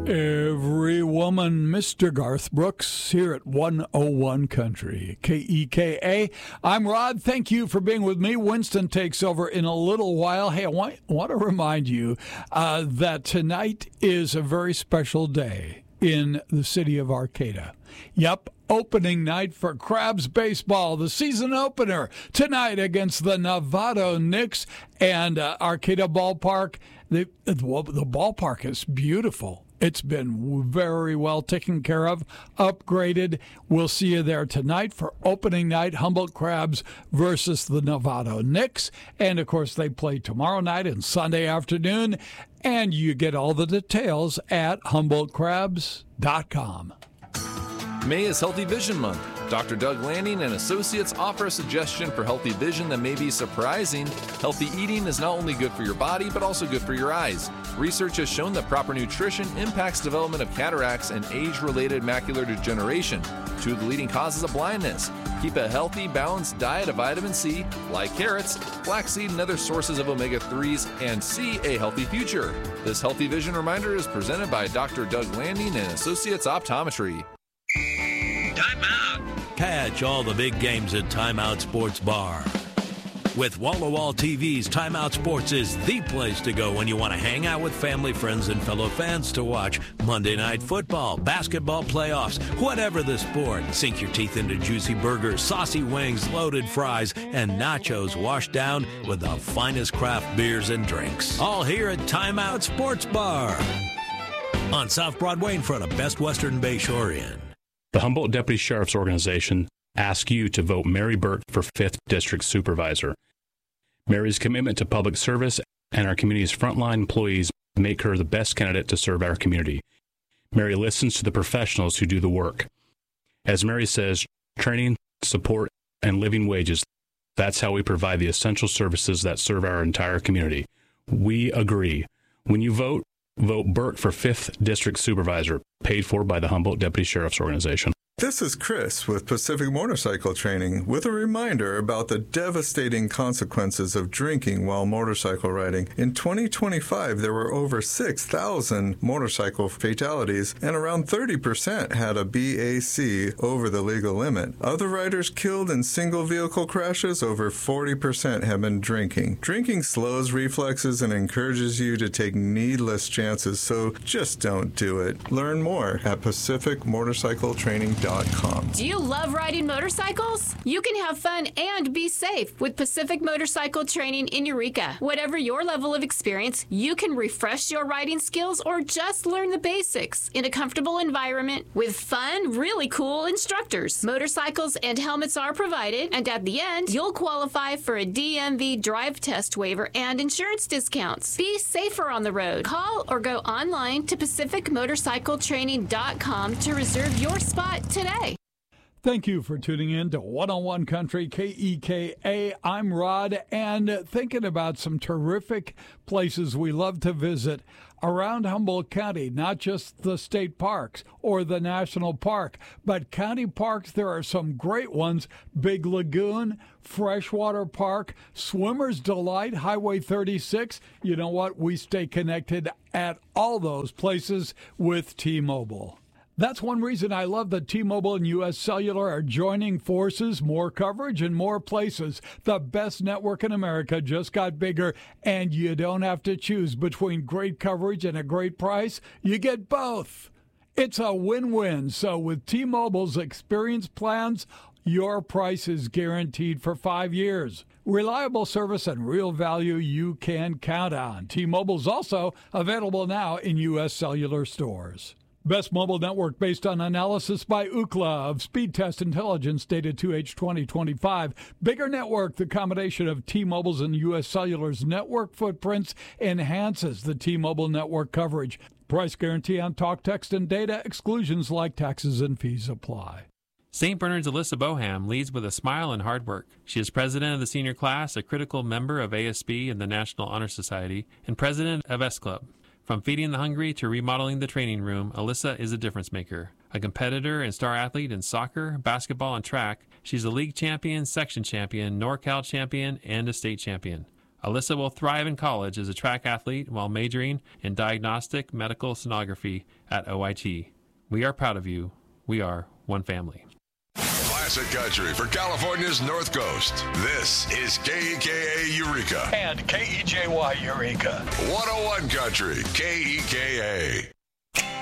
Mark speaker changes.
Speaker 1: Every woman, Mr. Garth Brooks, here at 101 Country, KEKA. I'm Rod. Thank you for being with me. Winston takes over in a little while. Hey, I want to remind you that tonight is a very special day in the city of Arcata. Yep, opening night for Crabs baseball, the season opener tonight against the Novato Knicks and Arcata Ballpark. The ballpark is beautiful. It's been very well taken care of, upgraded. We'll see you there tonight for opening night, Humboldt Crabs versus the Novato Knicks. And, of course, they play tomorrow night and Sunday afternoon. And you get all the details at HumboldtCrabs.com.
Speaker 2: May is Healthy Vision Month. Dr. Doug Landing and Associates offer a suggestion for healthy vision that may be surprising. Healthy eating is not only good for your body, but also good for your eyes. Research has shown that proper nutrition impacts development of cataracts and age-related macular degeneration, two of the leading causes of blindness. Keep a healthy, balanced diet of vitamin C, like carrots, flaxseed, and other sources of omega-3s, and see a healthy future. This Healthy Vision reminder is presented by Dr. Doug Landing and Associates Optometry.
Speaker 3: Time out. Catch all the big games at Time Out Sports Bar. With wall-to-wall TVs, Time Out Sports is the place to go when you want to hang out with family, friends, and fellow fans to watch Monday Night Football, basketball playoffs, whatever the sport. Sink your teeth into juicy burgers, saucy wings, loaded fries, and nachos washed down with the finest craft beers and drinks. All here at Time Out Sports Bar on South Broadway in front of Best Western Bayshore Inn.
Speaker 4: The Humboldt Deputy Sheriff's Organization asks you to vote Mary Burke for 5th District Supervisor. Mary's commitment to public service and our community's frontline employees make her the best candidate to serve our community. Mary listens to the professionals who do the work. As Mary says, training, support, and living wages, that's how we provide the essential services that serve our entire community. We agree. When you vote Burke for 5th District Supervisor, paid for by the Humboldt Deputy Sheriff's Organization.
Speaker 5: This is Chris with Pacific Motorcycle Training with a reminder about the devastating consequences of drinking while motorcycle riding. In 2025, there were over 6,000 motorcycle fatalities, and around 30% had a BAC over the legal limit. Other riders killed in single vehicle crashes, over 40% have been drinking. Drinking slows reflexes and encourages you to take needless chances, so just don't do it. Learn more at PacificMotorcycleTraining.com.
Speaker 6: Do you love riding motorcycles? You can have fun and be safe with Pacific Motorcycle Training in Eureka. Whatever your level of experience, you can refresh your riding skills or just learn the basics in a comfortable environment with fun, really cool instructors. Motorcycles and helmets are provided, and at the end, you'll qualify for a DMV drive test waiver and insurance discounts. Be safer on the road. Call or go online to PacificMotorcycleTraining.com to reserve your spot today.
Speaker 1: Thank you for tuning in to 101 Country KEKA. I'm Rod, and thinking about some terrific places we love to visit around Humboldt County, not just the state parks or the national park, but county parks. There are some great ones: Big Lagoon, Freshwater Park, Swimmer's Delight, Highway 36. You know what? We stay connected at all those places with T-Mobile. That's one reason I love that T-Mobile and U.S. Cellular are joining forces. More coverage in more places. The best network in America just got bigger, and you don't have to choose between great coverage and a great price. You get both. It's a win-win. So with T-Mobile's experience plans, your price is guaranteed for 5 years. Reliable service and real value you can count on. T-Mobile's also available now in U.S. Cellular stores. Best mobile network based on analysis by Ookla of Speed Test Intelligence dated 2H2025. Bigger network, the combination of T-Mobile's and U.S. Cellular's network footprints enhances the T-Mobile network coverage. Price guarantee on talk, text, and data. Exclusions like taxes and fees apply.
Speaker 7: St. Bernard's Alyssa Boham leads with a smile and hard work. She is president of the senior class, a critical member of ASB and the National Honor Society, and president of S Club. From feeding the hungry to remodeling the training room, Alyssa is a difference maker. A competitor and star athlete in soccer, basketball, and track, she's a league champion, section champion, NorCal champion, and a state champion. Alyssa will thrive in college as a track athlete while majoring in diagnostic medical sonography at OIT. We are proud of you. We are one family.
Speaker 8: Classic country for California's North Coast. This is KEKA Eureka.
Speaker 9: And KEJY Eureka.
Speaker 8: 101 Country, KEKA.